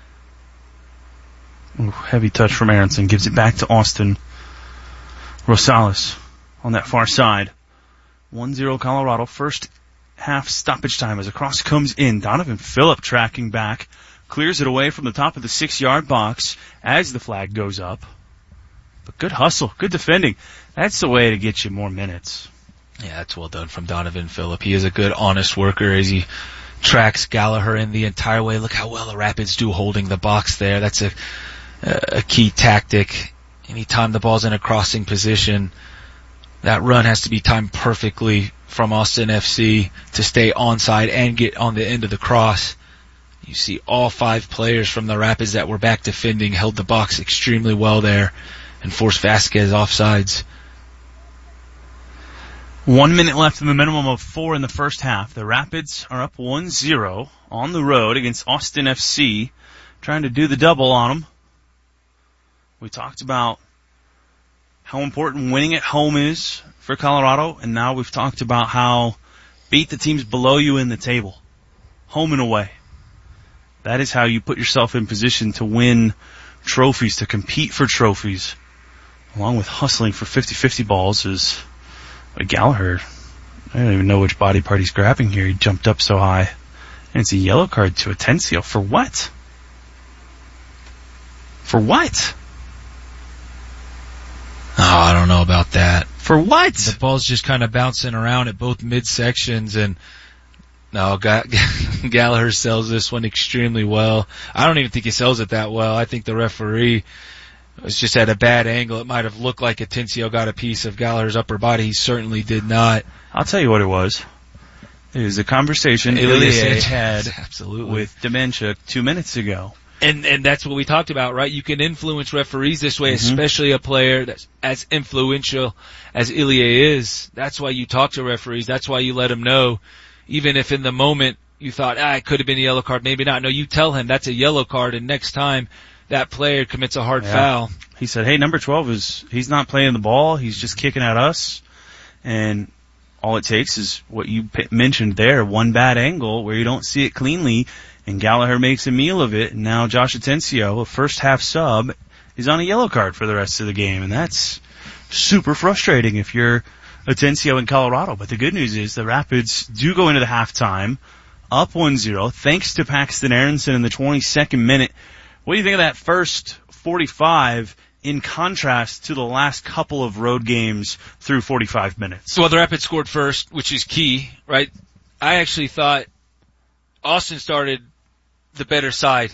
Speaker 2: Ooh, heavy touch from Aronson. Gives it back to Austin Rosales on that far side. 1-0 Colorado. First half stoppage time as a cross comes in. Donovan Phillip tracking back. Clears it away from the top of the 6-yard box as the flag goes up. But good hustle. Good defending. That's the way to get you more minutes.
Speaker 1: Yeah, that's well done from Donovan Phillip. He is a good, honest worker as he tracks Gallagher in the entire way. Look how well the Rapids do holding the box there. That's a key tactic. Anytime the ball's in a crossing position, that run has to be timed perfectly from Austin FC to stay onside and get on the end of the cross. You see all 5 players from the Rapids that were back defending held the box extremely well there and forced Vasquez offsides.
Speaker 2: 1 minute left in the minimum of 4 in the first half. The Rapids are up 1-0 on the road against Austin FC, trying to do the double on them. We talked about how important winning at home is for Colorado, and now we've talked about how beat the teams below you in the table, home and away. That is how you put yourself in position to win trophies, to compete for trophies, along with hustling for 50-50 balls. Is Gallagher, I don't even know which body part he's grabbing here. He jumped up so high. And it's a yellow card to Atencio. For what? For what?
Speaker 1: Oh, I don't know about that.
Speaker 2: For what?
Speaker 1: The ball's just kind of bouncing around at both midsections, and no, Gallagher sells this one extremely well. I don't even think he sells it that well. I think the referee was just at a bad angle. It might have looked like Atencio got a piece of Gallagher's upper body. He certainly did not.
Speaker 2: I'll tell you what it was. It was a conversation Ilie had with Dementia 2 minutes ago.
Speaker 1: And that's what we talked about, right? You can influence referees this way, especially a player that's as influential as Ilie is. That's why you talk to referees. That's why you let them know, even if in the moment you thought, it could have been a yellow card, maybe not. No, you tell him that's a yellow card, and next time that player commits a hard foul.
Speaker 2: He said, hey, number 12 he's not playing the ball. He's just kicking at us. And all it takes is what you mentioned there, one bad angle where you don't see it cleanly, and Gallagher makes a meal of it. And now Josh Atencio, a first half sub, is on a yellow card for the rest of the game. And that's super frustrating if you're Atencio in Colorado. But the good news is the Rapids do go into the halftime up 1-0 thanks to Paxton Aronson in the 22nd minute. What do you think of that first 45 in contrast to the last couple of road games through 45 minutes?
Speaker 1: Well, the Rapids scored first, which is key, right? I actually thought Austin started the better side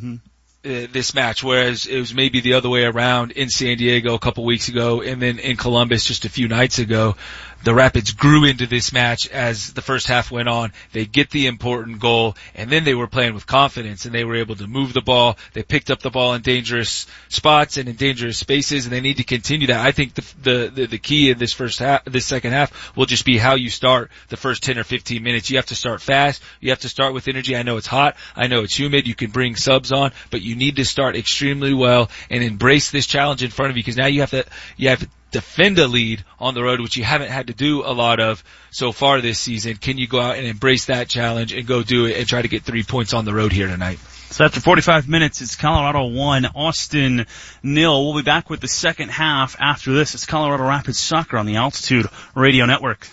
Speaker 1: this match, whereas it was maybe the other way around in San Diego a couple weeks ago and then in Columbus just a few nights ago. The Rapids grew into this match as the first half went on. They get the important goal, and then they were playing with confidence, and they were able to move the ball. They picked up the ball in dangerous spots and in dangerous spaces, and they need to continue that. I think the key in this second half will just be how you start the first 10 or 15 minutes. You have to start fast. You have to start with energy. I know it's hot. I know it's humid. You can bring subs on, but you need to start extremely well and embrace this challenge in front of you, because now you have to defend a lead on the road, which you haven't had to do a lot of so far this season. Can you go out and embrace that challenge and go do it and try to get 3 points on the road here tonight?
Speaker 2: So after 45 minutes, it's Colorado 1, Austin 0. We'll be back with the second half after this. It's Colorado Rapids Soccer on the Altitude Radio Network.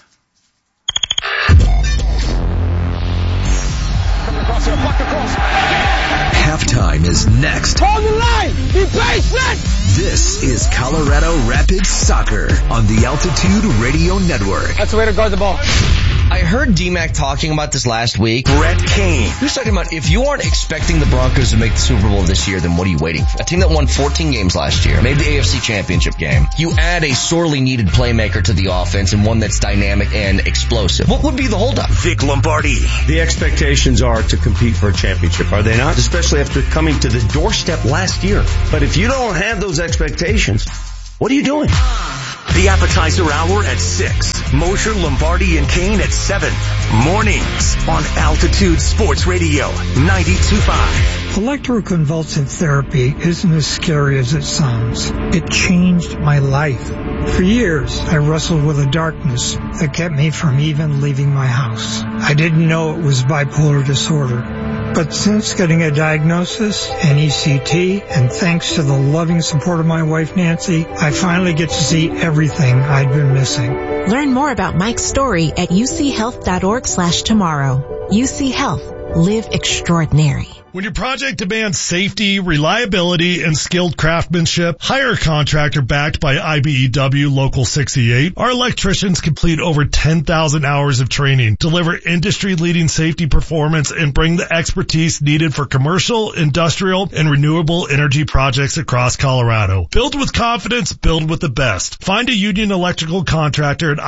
Speaker 3: Halftime is next.
Speaker 4: Hold the line! Be patient!
Speaker 3: This is Colorado Rapids Soccer on the Altitude Radio Network.
Speaker 4: That's the way to guard the ball.
Speaker 5: I heard DMAC talking about this last week.
Speaker 3: Brett Kane.
Speaker 5: He was talking about if you aren't expecting the Broncos to make the Super Bowl this year, then what are you waiting for? A team that won 14 games last year, made the AFC Championship game. You add a sorely needed playmaker to the offense and one that's dynamic and explosive. What would be the holdup?
Speaker 3: Vic Lombardi.
Speaker 6: The expectations are to compete for a championship, are they not? Especially after coming to the doorstep last year. But if you don't have those expectations, what are you doing?
Speaker 3: The appetizer hour at 6. Mosher, Lombardi, and Kane at 7. Mornings on Altitude Sports Radio 92.5.
Speaker 7: Electroconvulsive therapy isn't as scary as it sounds. It changed my life. For years, I wrestled with a darkness that kept me from even leaving my house. I didn't know it was bipolar disorder. But since getting a diagnosis, an ECT, and thanks to the loving support of my wife Nancy, I finally get to see everything I'd been missing.
Speaker 8: Learn more about Mike's story at uchealth.org/tomorrow. UC Health. Live extraordinary.
Speaker 9: When your project demands safety, reliability, and skilled craftsmanship, hire a contractor backed by IBEW Local 68. Our electricians complete over 10,000 hours of training, deliver industry-leading safety performance, and bring the expertise needed for commercial, industrial, and renewable energy projects across Colorado. Build with confidence, build with the best. Find a union electrical contractor at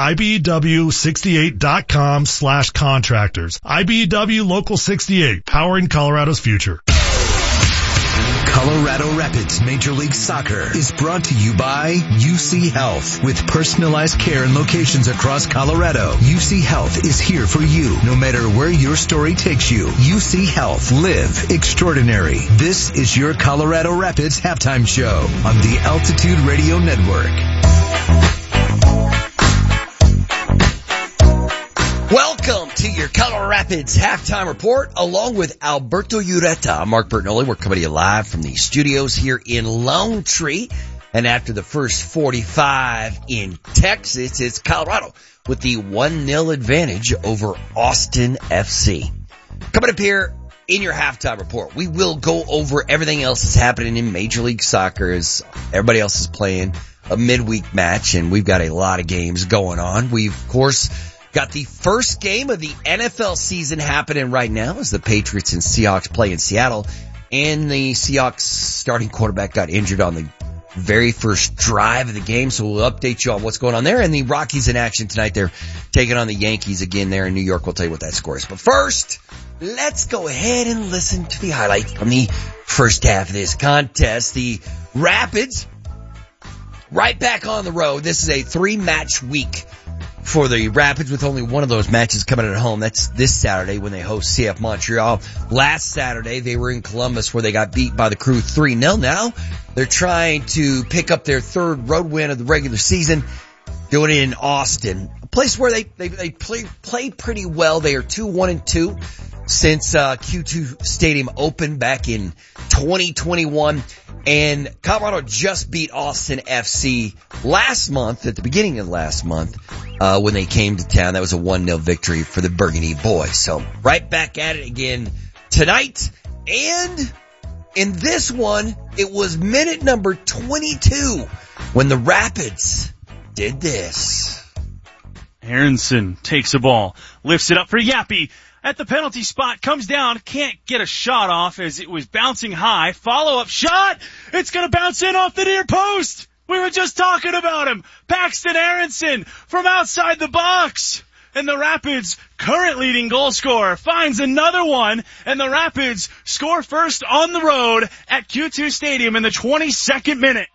Speaker 9: IBEW68.com/contractors. IBEW Local 68, powering Colorado's future.
Speaker 3: Colorado Rapids Major League Soccer is brought to you by UC Health. With personalized care and locations across Colorado, UC Health is here for you, no matter where your story takes you. UC Health. Live extraordinary. This is your Colorado Rapids halftime show on the Altitude Radio Network.
Speaker 5: Welcome to your Colorado Rapids halftime report, along with Alberto Ureta. I'm Mark Bertinoli. We're coming to you live from the studios here in Lone Tree. And after the first 45 in Texas, it's Colorado with the 1-0 advantage over Austin FC. Coming up here in your halftime report, we will go over everything else that's happening in Major League Soccer as everybody else is playing a midweek match, and we've got a lot of games going on. We've, of course, got the first game of the NFL season happening right now as the Patriots and Seahawks play in Seattle. And the Seahawks starting quarterback got injured on the very first drive of the game, so we'll update you on what's going on there. And the Rockies in action tonight. They're taking on the Yankees again there in New York. We'll tell you what that score is. But first, let's go ahead and listen to the highlights from the first half of this contest. The Rapids right back on the road. This is a 3-match week for the Rapids, with only one of those matches coming at home. That's this Saturday when they host CF Montreal. Last Saturday, they were in Columbus where they got beat by the Crew 3-0. Now they're trying to pick up their third road win of the regular season, doing it in Austin, a place where they play pretty well. They are 2-1-2 since Q2 Stadium opened back in 2021. And Colorado just beat Austin FC last month, at the beginning of last month, when they came to town. That was a 1-0 victory for the Burgundy boys. So right back at it again tonight. And in this one, it was minute number 22 when the Rapids did this.
Speaker 2: Aronson takes a ball, lifts it up for Yappy. At the penalty spot, comes down, can't get a shot off as it was bouncing high. Follow-up shot! It's gonna bounce in off the near post! We were just talking about him! Paxton Aronson from outside the box! And the Rapids' current leading goal scorer finds another one, and the Rapids score first on the road at Q2 Stadium in the 22nd minute.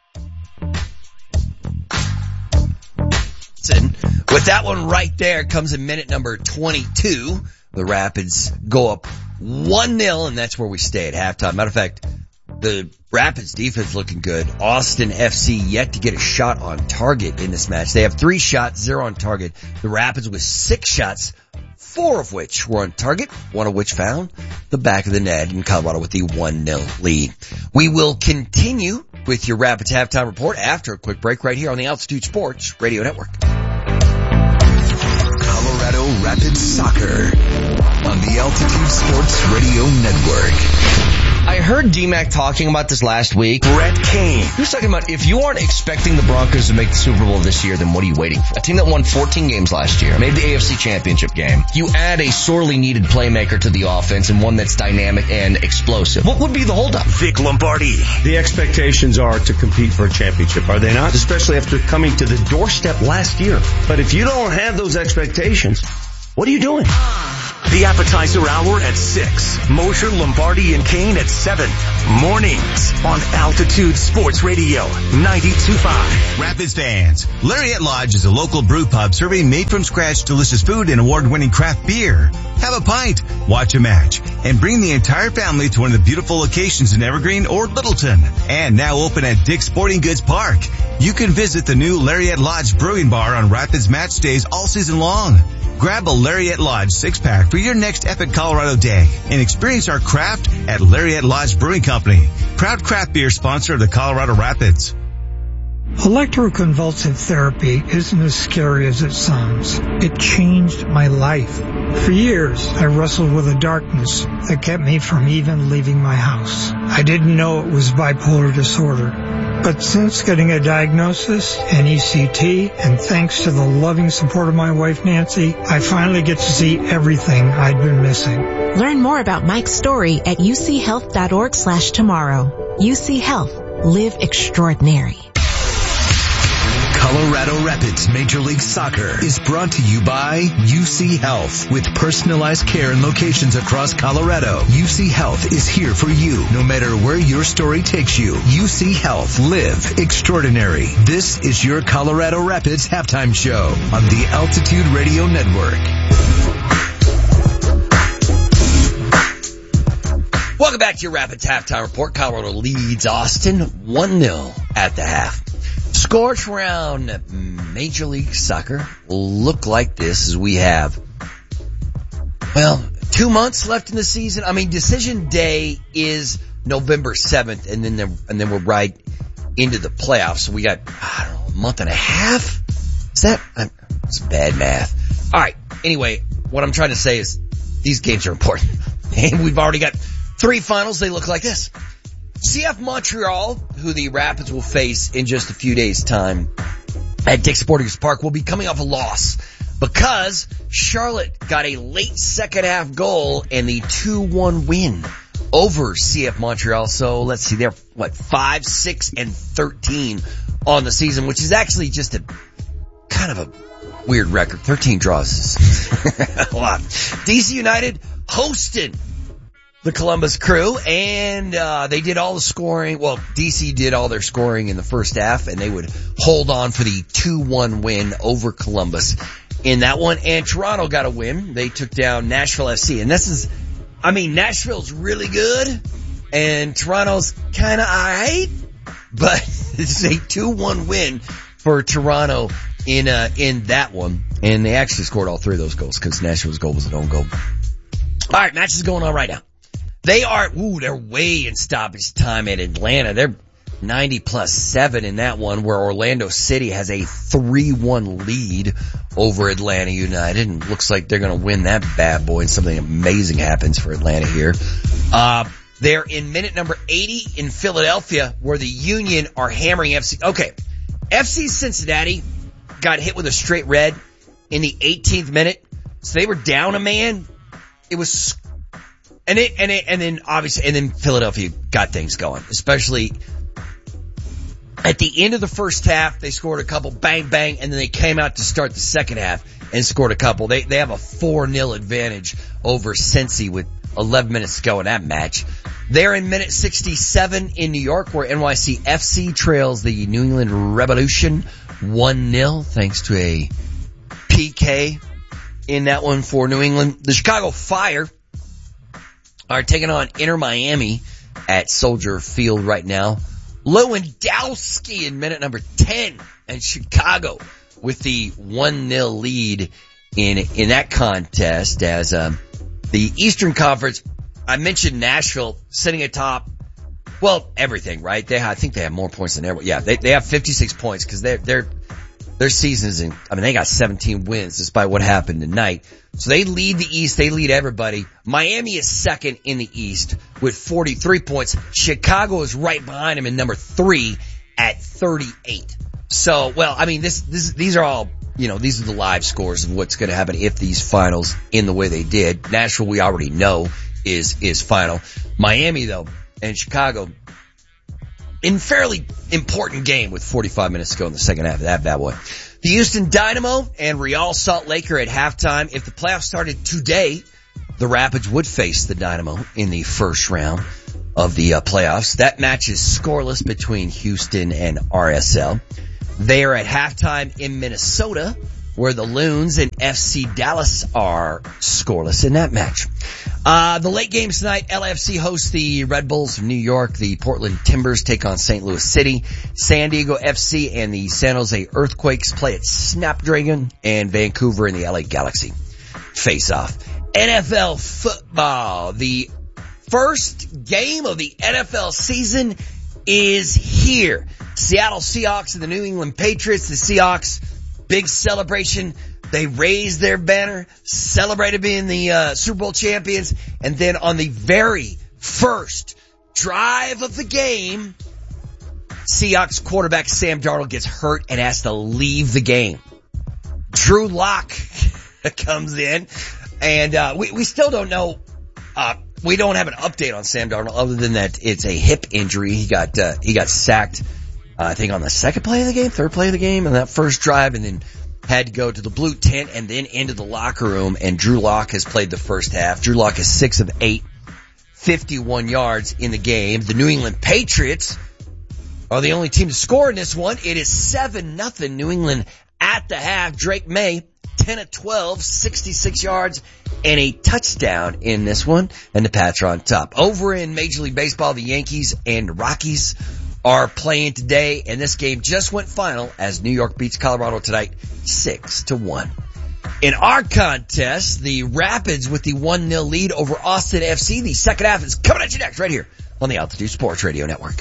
Speaker 5: With that one right there comes in minute number 22. The Rapids go up 1-0, and that's where we stay at halftime. Matter of fact, the Rapids defense looking good. Austin FC yet to get a shot on target in this match. They have 3 shots, 0 on target. The Rapids with 6 shots, 4 of which were on target, 1 of which found the back of the net, in Colorado with the 1-0 lead. We will continue with your Rapids halftime report after a quick break right here on the Altitude Sports Radio Network.
Speaker 3: Colorado Rapids Soccer on on the Altitude Sports Radio Network.
Speaker 5: I heard D-Mac talking about this last week.
Speaker 4: Brett Kane.
Speaker 5: He was talking about if you aren't expecting the Broncos to make the Super Bowl this year, then what are you waiting for? A team that won 14 games last year, made the AFC Championship game. You add a sorely needed playmaker to the offense and one that's dynamic and explosive. What would be the holdup?
Speaker 4: Vic Lombardi.
Speaker 6: The expectations are to compete for a championship, are they not? Especially after coming to the doorstep last year. But if you don't have those expectations, what are you doing?
Speaker 4: The appetizer hour at 6. Mosher, Lombardi, and Kane at 7. Mornings on Altitude Sports Radio 92.5.
Speaker 10: Rapids fans, Lariat Lodge is a local brew pub serving made-from-scratch delicious food and award-winning craft beer. Have a pint, watch a match, and bring the entire family to one of the beautiful locations in Evergreen or Littleton. And now open at Dick's Sporting Goods Park. You can visit the new Lariat Lodge Brewing Bar on Rapids match days all season long. Grab a Lariat Lodge 6-pack for your next epic Colorado day and experience our craft at Lariat Lodge Brewing Company, proud craft beer sponsor of the Colorado Rapids.
Speaker 7: Electroconvulsive therapy isn't as scary as it sounds. It changed my life. For years, I wrestled with a darkness that kept me from even leaving my house. I didn't know it was bipolar disorder. But since getting a diagnosis, an ECT, and thanks to the loving support of my wife Nancy, I finally get to see everything I'd been missing.
Speaker 8: Learn more about Mike's story at uchealth.org/tomorrow. UC Health. Live extraordinary.
Speaker 3: Colorado Rapids Major League Soccer is brought to you by UC Health. With personalized care and locations across Colorado, UC Health is here for you, no matter where your story takes you. UC Health. Live extraordinary. This is your Colorado Rapids halftime show on the Altitude Radio Network.
Speaker 5: Welcome back to your Rapids halftime report. Colorado leads Austin 1-0 at the half. Scores around Major League Soccer will look like this as we have, 2 months left in the season. I mean, decision day is November 7th, and then we're right into the playoffs. So we got, a month and a half? Is that? It's bad math. All right. Anyway, what I'm trying to say is these games are important. And we've already got 3 finals. They look like this. CF Montreal, who the Rapids will face in just a few days' time at Dick's Sporting Goods Park, will be coming off a loss because Charlotte got a late second half goal and the 2-1 win over CF Montreal. So let's see, they're 5, 6, and 13 on the season, which is actually just a kind of a weird record. 13 draws is a lot. DC United hosted the Columbus Crew, and they did all the scoring. Well, DC did all their scoring in the first half, and they would hold on for the 2-1 win over Columbus in that one. And Toronto got a win. They took down Nashville FC. And Nashville's really good, and Toronto's kind of alright, but it's a 2-1 win for Toronto in that one. And they actually scored all 3 of those goals because Nashville's goal was an own goal. Alright, match is going on right now. They're way in stoppage time at Atlanta. They're 90+7 in that one, where Orlando City has a 3-1 lead over Atlanta United, and looks like they're gonna win that bad boy, and something amazing happens for Atlanta here. They're in minute number 80 in Philadelphia, where the Union are hammering FC. Okay. FC Cincinnati got hit with a straight red in the 18th minute, so they were down a man. It was And then Philadelphia got things going, especially at the end of the first half. They scored a couple, bang, bang, and then they came out to start the second half and scored a couple. They have a 4-0 advantage over Cincy with 11 minutes to go in that match. They're in minute 67 in New York, where NYCFC trails the New England Revolution 1-0 thanks to a PK in that one for New England. The Chicago Fire are taking on Inter Miami at Soldier Field right now. Lewandowski in minute number 10, and Chicago with the 1-0 lead in that contest. As the Eastern Conference, I mentioned Nashville sitting atop, everything, right? I think they have more points than everyone. Yeah, they have 56 points because they're Their season they got 17 wins despite what happened tonight. So they lead the East. They lead everybody. Miami is second in the East with 43 points. Chicago is right behind them in number 3 at 38. So, well, I mean, these are all, these are the live scores of what's going to happen if these finals in the way they did. Nashville, we already know is final. Miami, though, and Chicago, in fairly important game with 45 minutes to go in the second half of that bad boy. The Houston Dynamo and Real Salt Lake are at halftime. If the playoffs started today, the Rapids would face the Dynamo in the first round of the playoffs. That match is scoreless between Houston and RSL. They are at halftime in Minnesota, where the Loons and FC Dallas are scoreless in that match. The late games tonight, LAFC hosts the Red Bulls of New York. The Portland Timbers take on St. Louis City. San Diego FC and the San Jose Earthquakes play at Snapdragon, and Vancouver and the LA Galaxy face off. NFL football. The first game of the NFL season is here. Seattle Seahawks and the New England Patriots. The Seahawks, big celebration. They raised their banner, celebrated being the Super Bowl champions, and then on the very first drive of the game, Seahawks quarterback Sam Darnold gets hurt and has to leave the game. Drew Lock comes in, and we still don't know. We don't have an update on Sam Darnold other than that it's a hip injury. He got sacked, I think on the third play of the game, in that first drive, and then had to go to the blue tent and then into the locker room, and Drew Lock has played the first half. Drew Lock is 6 of 8, 51 yards in the game. The New England Patriots are the only team to score in this one. It is 7-0 New England at the half. Drake May, 10 of 12, 66 yards and a touchdown in this one, and the Pats are on top. Over in Major League Baseball, the Yankees and Rockies are playing today, and this game just went final as New York beats Colorado tonight 6-1. In our contest, the Rapids with the 1-0 lead over Austin FC. The second half is coming at you next right here on the Altitude Sports Radio Network.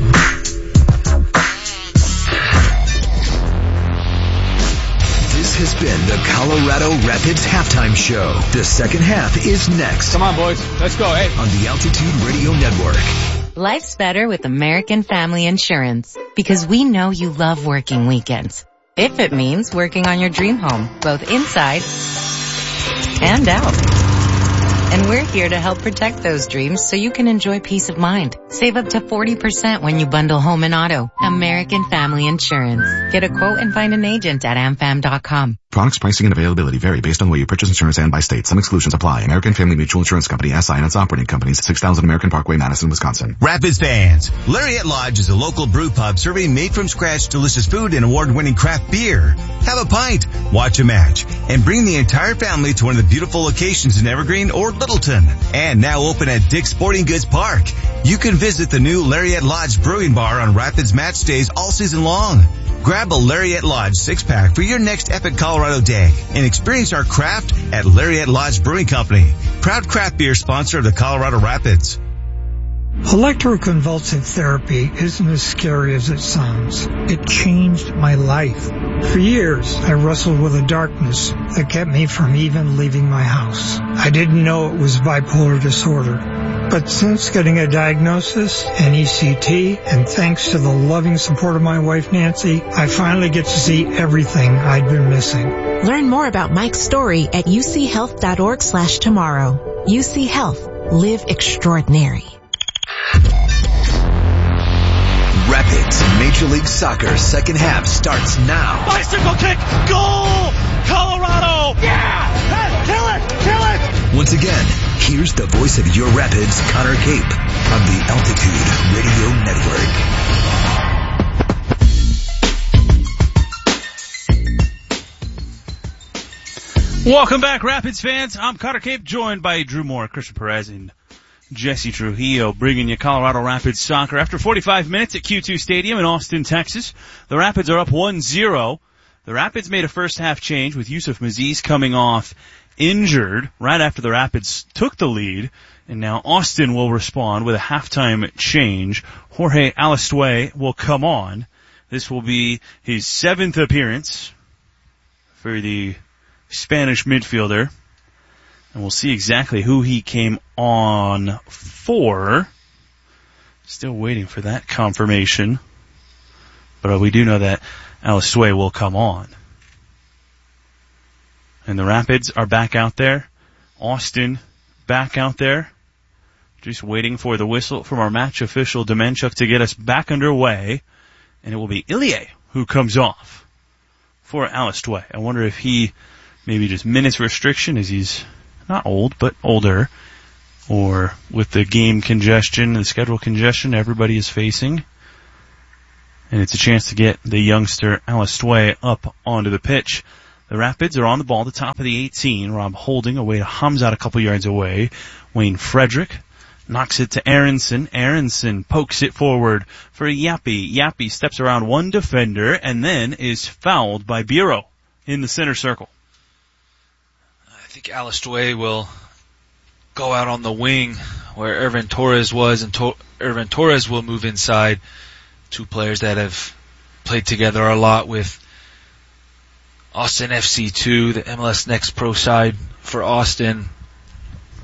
Speaker 3: This has been the Colorado Rapids Halftime Show. The second half is next.
Speaker 11: Come on, boys. Let's go. Hey.
Speaker 3: On the Altitude Radio Network.
Speaker 12: Life's better with American Family Insurance because we know you love working weekends. If it means working on your dream home, both inside and out. And we're here to help protect those dreams so you can enjoy peace of mind. Save up to 40% when you bundle home and auto. American Family Insurance. Get a quote and find an agent at amfam.com.
Speaker 13: Products, pricing, and availability vary based on the way you purchase insurance and by state. Some exclusions apply. American Family Mutual Insurance Company, SI, and its operating companies, 6000 American Parkway, Madison, Wisconsin.
Speaker 10: Rapids fans, Lariat Lodge is a local brew pub serving made-from-scratch delicious food and award-winning craft beer. Have a pint, watch a match, and bring the entire family to one of the beautiful locations in Evergreen or Littleton. And now open at Dick's Sporting Goods Park. You can visit the new Lariat Lodge Brewing Bar on Rapids match days all season long. Grab a Lariat Lodge 6-pack for your next epic Colorado day and experience our craft at Lariat Lodge Brewing Company, proud craft beer sponsor of the Colorado Rapids.
Speaker 7: Electroconvulsive therapy isn't as scary as it sounds. It changed my life. For years, I wrestled with a darkness that kept me from even leaving my house. I didn't know it was bipolar disorder. But since getting a diagnosis, an ECT, and thanks to the loving support of my wife Nancy, I finally get to see everything I'd been missing.
Speaker 8: Learn more about Mike's story at uchealth.org/tomorrow. UC Health. Live extraordinary.
Speaker 3: Rapids Major League Soccer second half starts now.
Speaker 2: Bicycle kick, goal! Colorado!
Speaker 11: Yeah! Hey, kill it! Kill it!
Speaker 3: Once again, here's the voice of your Rapids, Connor Cape, on the Altitude Radio Network.
Speaker 2: Welcome back, Rapids fans. I'm Connor Cape, joined by Drew Moore, Christian Perez, and Jesse Trujillo, bringing you Colorado Rapids soccer. After 45 minutes at Q2 Stadium in Austin, Texas, the Rapids are up 1-0. The Rapids made a first half change with Yusuf Maziz coming off injured right after the Rapids took the lead, and now Austin will respond with a halftime change. Jorge Alistue will come on. This will be his 7th appearance for the Spanish midfielder. And we'll see exactly who he came on for. Still waiting for that confirmation. But we do know that Alistue will come on. And the Rapids are back out there. Austin back out there. Just waiting for the whistle from our match official, Demenchuk, to get us back underway. And it will be Ilie who comes off for Alistue. I wonder if he maybe just minutes restriction, as he's not old, but older, or with the game congestion, the schedule congestion everybody is facing. And it's a chance to get the youngster Alistue up onto the pitch. The Rapids are on the ball, the top of the 18. Rob Holding away to Hamzat a couple yards away. Wayne Frederick knocks it to Aronson. Aronson pokes it forward for Yappy. Yappy steps around one defender and then is fouled by Bureau in the center circle.
Speaker 1: I think Alistue will go out on the wing where Ervin Torres was, and Ervin Torres will move inside. Two players that have played together a lot with Austin FC2, the MLS Next Pro side for Austin.